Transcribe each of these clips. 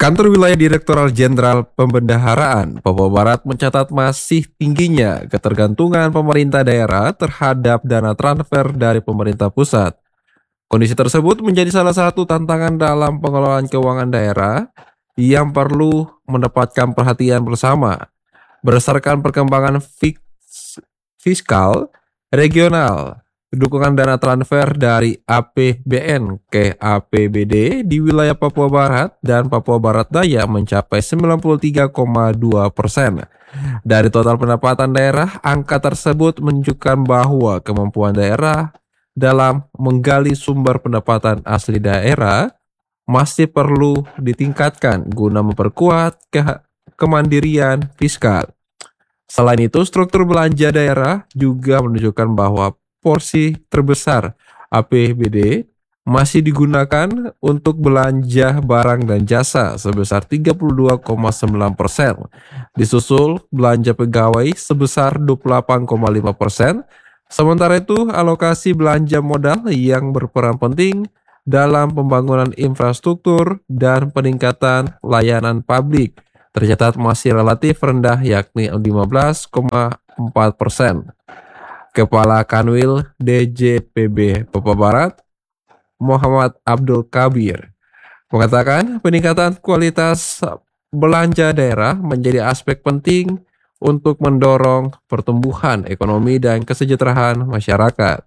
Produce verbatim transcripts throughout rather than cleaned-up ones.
Kantor Wilayah Direktorat Jenderal Pembendaharaan Papua Barat mencatat masih tingginya ketergantungan pemerintah daerah terhadap dana transfer dari pemerintah pusat. Kondisi tersebut menjadi salah satu tantangan dalam pengelolaan keuangan daerah yang perlu mendapatkan perhatian bersama. Berdasarkan perkembangan fix- fiskal regional, dukungan dana transfer dari A P B N ke A P B D di wilayah Papua Barat dan Papua Barat Daya mencapai sembilan puluh tiga koma dua persen. Dari total pendapatan daerah, angka tersebut menunjukkan bahwa kemampuan daerah dalam menggali sumber pendapatan asli daerah masih perlu ditingkatkan guna memperkuat ke- kemandirian fiskal. Selain itu, struktur belanja daerah juga menunjukkan bahwa porsi terbesar A P B D masih digunakan untuk belanja barang dan jasa sebesar tiga puluh dua koma sembilan persen, disusul belanja pegawai sebesar dua puluh delapan koma lima persen. Sementara itu, alokasi belanja modal yang berperan penting dalam pembangunan infrastruktur dan peningkatan layanan publik tercatat masih relatif rendah, yakni lima belas koma empat persen. Kepala Kanwil D J P B Papua Barat, Muhammad Abdul Kabir, mengatakan peningkatan kualitas belanja daerah menjadi aspek penting untuk mendorong pertumbuhan ekonomi dan kesejahteraan masyarakat.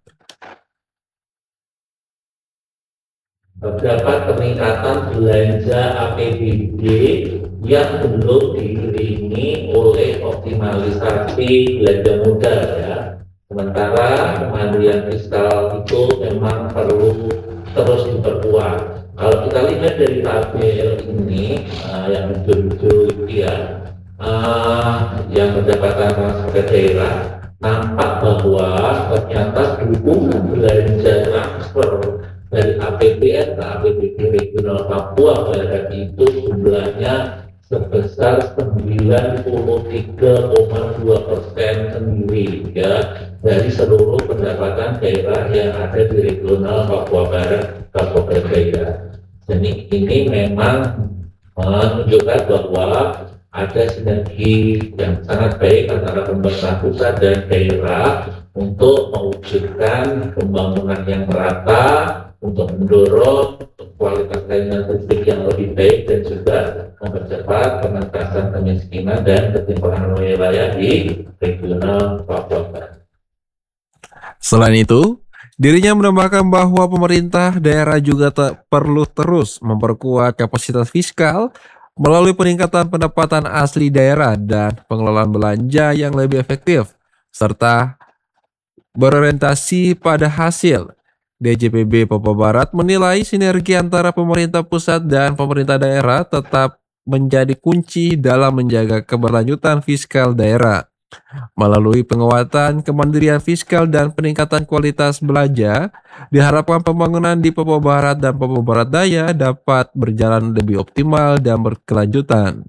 Terdapat peningkatan belanja A P B D yang belum diiringi oleh optimalisasi belanja modal ya. Sementara kemandirian fiskal itu memang perlu terus diperkuat. Kalau kita lihat dari tabel ini uh, yang hijau-hijau itu ya, uh, yang pendapatan masyarakat daerah, nampak bahwa ternyata dukungan belanja transfer dari A P B N ke A P B D regional Papua Barat itu jumlahnya sebesar sembilan puluh tiga koma dua persen sendiri ya dari seluruh pendapatan daerah yang ada di regional Papua Barat Papua Daya. Jadi ini memang menunjukkan bahwa ada sinergi yang sangat baik antara pemerintah pusat dan daerah untuk mewujudkan pembangunan yang merata, untuk mendorong kualitas layanan publik yang lebih baik dan juga mempercepat pengentasan kemiskinan dan ketimpangan wilayah di regional Papua Barat. Selain itu, dirinya menambahkan bahwa pemerintah daerah juga tak perlu terus memperkuat kapasitas fiskal melalui peningkatan pendapatan asli daerah dan pengelolaan belanja yang lebih efektif, serta berorientasi pada hasil. D J P B Papua Barat menilai sinergi antara pemerintah pusat dan pemerintah daerah tetap menjadi kunci dalam menjaga keberlanjutan fiskal daerah. Melalui penguatan kemandirian fiskal dan peningkatan kualitas belanja, diharapkan pembangunan di Papua Barat dan Papua Barat Daya dapat berjalan lebih optimal dan berkelanjutan.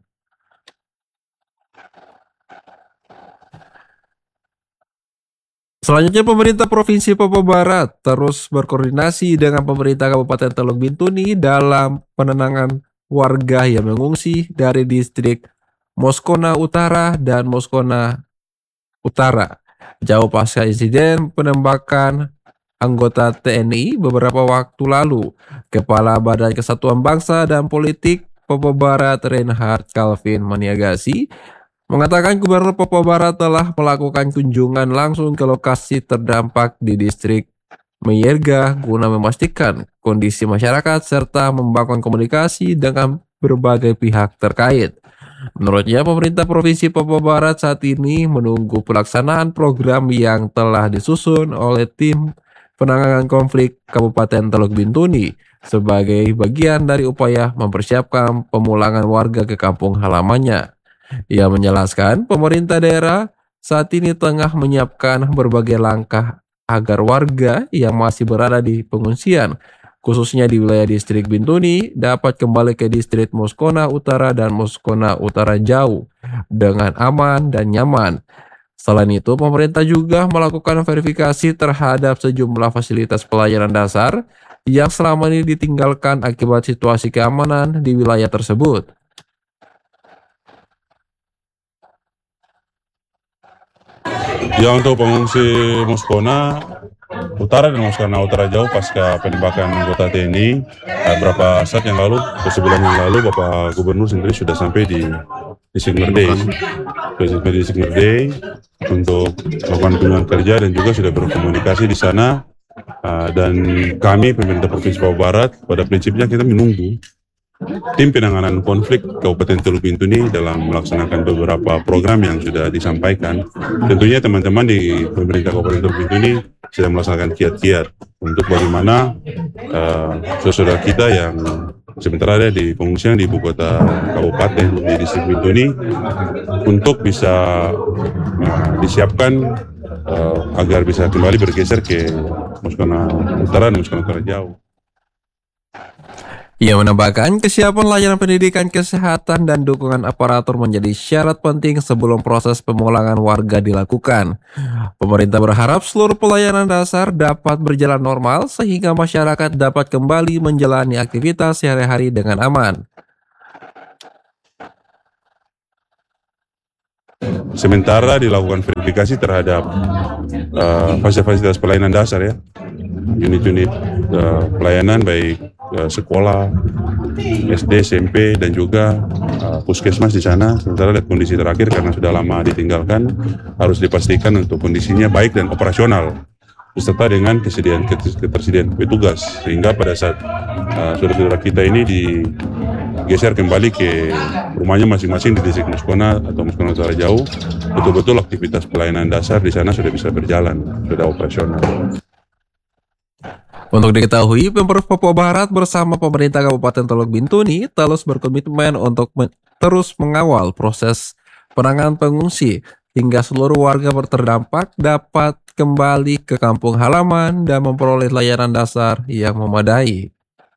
Selanjutnya, pemerintah Provinsi Papua Barat terus berkoordinasi dengan pemerintah Kabupaten Teluk Bintuni dalam penenangan warga yang mengungsi dari distrik Moskona Utara dan Moskona Utara. Jauh pasca insiden penembakan anggota T N I beberapa waktu lalu, Kepala Badan Kesatuan Bangsa dan Politik Papua Barat Reinhard Calvin Maniagasi mengatakan Gubernur Papua Barat telah melakukan kunjungan langsung ke lokasi terdampak di distrik Meyerga guna memastikan kondisi masyarakat serta membangun komunikasi dengan berbagai pihak terkait. Menurutnya, pemerintah Provinsi Papua Barat saat ini menunggu pelaksanaan program yang telah disusun oleh tim penanganan konflik Kabupaten Teluk Bintuni sebagai bagian dari upaya mempersiapkan pemulangan warga ke kampung halamannya. Ia menjelaskan pemerintah daerah saat ini tengah menyiapkan berbagai langkah agar warga yang masih berada di pengungsian, khususnya di wilayah distrik Bintuni, dapat kembali ke distrik Moskona Utara dan Moskona Utara Jauh dengan aman dan nyaman. Selain itu, pemerintah juga melakukan verifikasi terhadap sejumlah fasilitas pelayanan dasar yang selama ini ditinggalkan akibat situasi keamanan di wilayah tersebut. Ya untuk pengungsi Muskona Utara dan Muskona Utara Jauh pasca penembakan anggota T N I, eh, beberapa saat yang lalu, atau sebulan yang lalu, Bapak Gubernur sendiri sudah sampai di di Sigmerdei, sudah sampai di Sigmerdei untuk melakukan kunjungan kerja dan juga sudah berkomunikasi di sana. Uh, dan kami pemerintah Provinsi Papua Barat pada prinsipnya kita menunggu tim penanganan konflik Kabupaten Teluk Bintuni dalam melaksanakan beberapa program yang sudah disampaikan. Tentunya teman-teman di pemerintah Kabupaten Teluk Bintuni sedang melaksanakan kiat-kiat untuk bagaimana uh, saudara kita yang sementara ada di pengungsian di ibu kota kabupaten di distrik Bintuni untuk bisa uh, disiapkan uh, agar bisa kembali bergeser ke Muskona Utara dan Muskona Utara Jauh. Ia menambahkan kesiapan layanan pendidikan, kesehatan, dan dukungan aparatur menjadi syarat penting sebelum proses pemulangan warga dilakukan. Pemerintah berharap seluruh pelayanan dasar dapat berjalan normal sehingga masyarakat dapat kembali menjalani aktivitas sehari-hari dengan aman. Sementara dilakukan verifikasi terhadap uh, fasilitas pelayanan dasar ya, unit-unit uh, pelayanan baik uh, sekolah, S D, S M P dan juga uh, puskesmas di sana. Sementara lihat kondisi terakhir karena sudah lama ditinggalkan, harus dipastikan untuk kondisinya baik dan operasional, beserta dengan kesediaan ketersediaan petugas, sehingga pada saat uh, saudara-saudara kita ini digeser kembali ke rumahnya masing-masing di distrik Muskona atau Muskona Utara Jauh, betul-betul aktivitas pelayanan dasar di sana sudah bisa berjalan, sudah operasional. Untuk diketahui, Pemprov Papua Barat bersama pemerintah Kabupaten Teluk Bintuni terus berkomitmen untuk men- terus mengawal proses penanganan pengungsi hingga seluruh warga terdampak dapat kembali ke kampung halaman dan memperoleh layanan dasar yang memadai.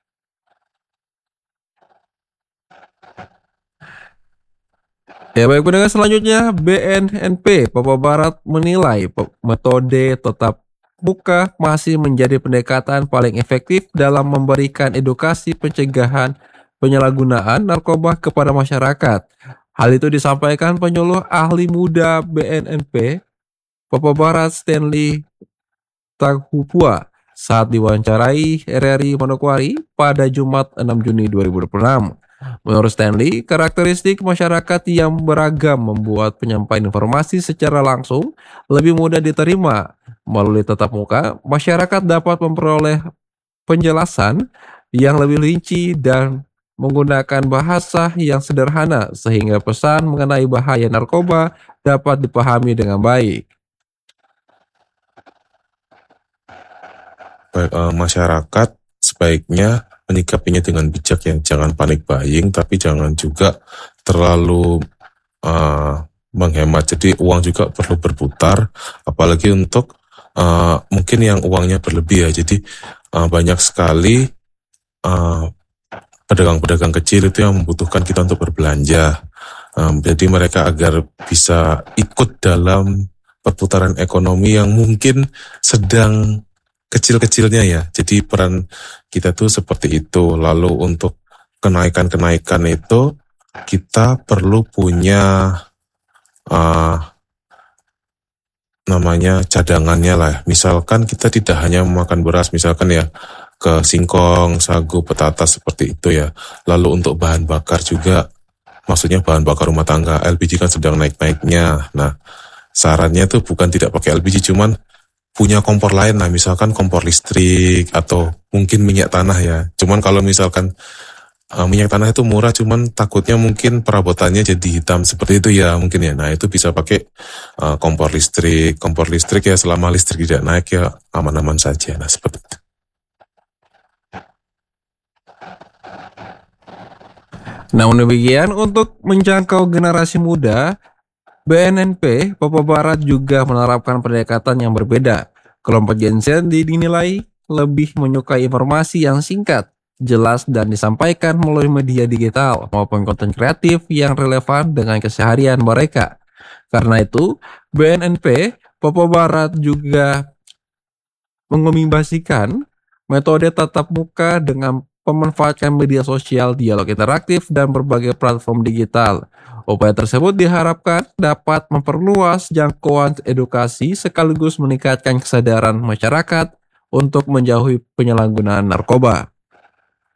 Ya baik, pendengar, selanjutnya B N N P Papua Barat menilai metode tetap muka masih menjadi pendekatan paling efektif dalam memberikan edukasi pencegahan penyalahgunaan narkoba kepada masyarakat. Hal itu disampaikan penyuluh ahli muda B N N P Papua Barat Stanley Taghupua saat diwawancarai R R I Manokwari pada Jumat enam Juni dua ribu dua puluh enam. Menurut Stanley, karakteristik masyarakat yang beragam membuat penyampaian informasi secara langsung lebih mudah diterima. Melalui tatap muka, masyarakat dapat memperoleh penjelasan yang lebih rinci dan menggunakan bahasa yang sederhana sehingga pesan mengenai bahaya narkoba dapat dipahami dengan baik. Uh, masyarakat sebaiknya menyikapinya dengan bijak, yang jangan panik buying, tapi jangan juga terlalu uh, menghemat. Jadi uang juga perlu berputar, apalagi untuk uh, mungkin yang uangnya berlebih ya. Jadi uh, banyak sekali uh, pedagang-pedagang kecil itu yang membutuhkan kita untuk berbelanja. Um, jadi mereka agar bisa ikut dalam perputaran ekonomi yang mungkin sedang kecil-kecilnya ya. Jadi peran kita tuh seperti itu. Lalu untuk kenaikan-kenaikan itu kita perlu punya uh, namanya cadangannya lah. Misalkan kita tidak hanya memakan beras, misalkan ya ke singkong, sagu, petatas seperti itu ya. Lalu untuk bahan bakar juga, maksudnya bahan bakar rumah tangga, L P G kan sedang naik-naiknya. Nah, sarannya tuh bukan tidak pakai L P G, cuman punya kompor lain, nah misalkan kompor listrik atau mungkin minyak tanah ya. Cuman kalau misalkan uh, minyak tanah itu murah, cuman takutnya mungkin perabotannya jadi hitam seperti itu ya mungkin ya. Nah itu bisa pakai uh, kompor listrik. Kompor listrik ya selama listrik tidak naik ya aman-aman saja. Nah seperti itu. Namun demikian, untuk menjangkau generasi muda, B N N P Papua Barat juga menerapkan pendekatan yang berbeda. Kelompok Gen Z dinilai lebih menyukai informasi yang singkat, jelas, dan disampaikan melalui media digital maupun konten kreatif yang relevan dengan keseharian mereka. Karena itu, B N N P Papua Barat juga mengimbasikan metode tatap muka dengan memanfaatkan media sosial, dialog interaktif, dan berbagai platform digital. Upaya tersebut diharapkan dapat memperluas jangkauan edukasi sekaligus meningkatkan kesadaran masyarakat untuk menjauhi penyalahgunaan narkoba.